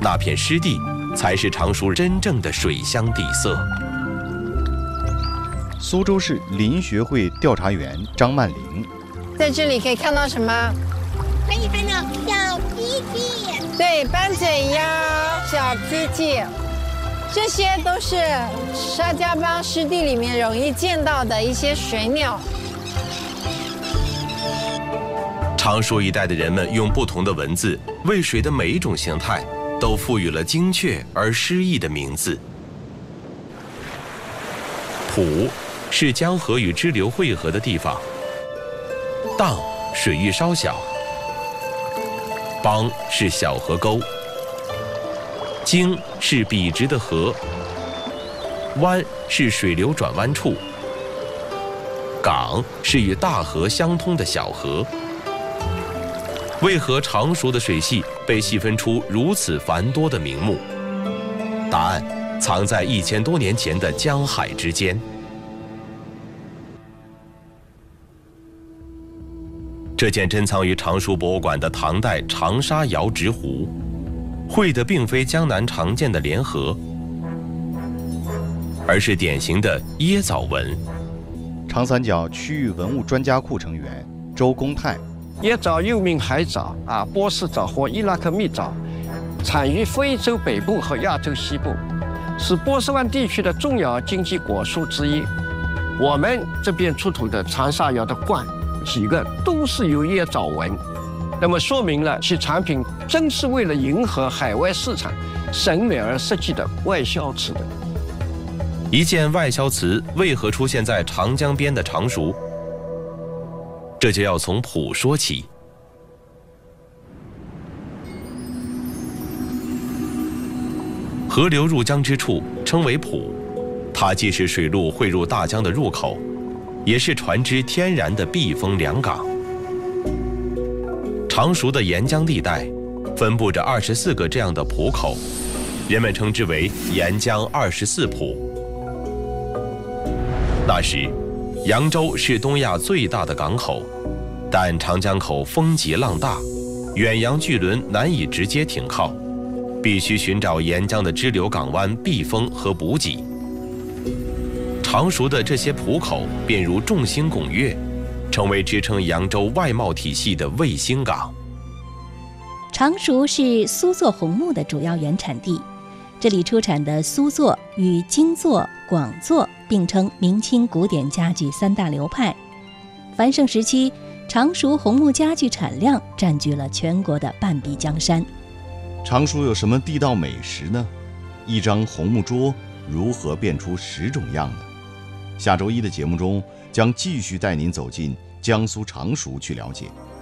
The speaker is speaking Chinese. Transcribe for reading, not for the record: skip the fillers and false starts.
那片湿地才是常熟真正的水乡底色。 苏州市林学会调查员张曼玲， 在这里可以看到什么？ 可以看到小鸡鸡， 对，斑嘴鸭、小鸡鸡，这些都是沙家浜湿地里面容易见到的一些水鸟。 常熟一带的人们用不同的文字为水的每一种形态都赋予了精确而诗意的名字。浦是江河与支流汇合的地方，荡水域稍小，梆是小河沟，泾是笔直的河，湾是水流转弯处，港是与大河相通的小河。为何常熟的水系被细分出如此繁多的名目？答案藏在1000多年前的江海之间。这件珍藏于常熟博物馆的唐代长沙窑直壶，绘的并非江南常见的莲河，而是典型的椰枣纹。 长三角区域文物专家库成员周公泰， 椰枣又名海枣波斯枣或伊拉克蜜枣，产于非洲北部和亚洲西部，是波斯湾地区的重要经济果树之一。我们这边出土的长沙窑的罐，几个都是有椰枣纹，那么说明了其产品真是为了迎合海外市场审美而设计的外销瓷的。 一件外销瓷为何出现在长江边的常熟？这就要从浦说起。河流入江之处称为浦，它既是水路汇入大江的入口，也是船只天然的避风良港。常熟的沿江地带分布着24个这样的浦口，人们称之为沿江24浦。那时，扬州是东亚最大的港口，但长江口风急浪大，远洋巨轮难以直接停靠，必须寻找沿江的支流港湾避风和补给。常熟的这些浦口便如众星拱月，成为支撑扬州外贸体系的卫星港。 常熟是苏作红木的主要原产地，这里出产的苏作与京作、广作并称明清古典家具3大流派。繁盛时期，常熟红木家具产量占据了全国的半壁江山。 常熟有什么地道美食呢？一张红木桌如何变出10种样呢？下周1的节目中，将继续带您走进江苏常熟去了解。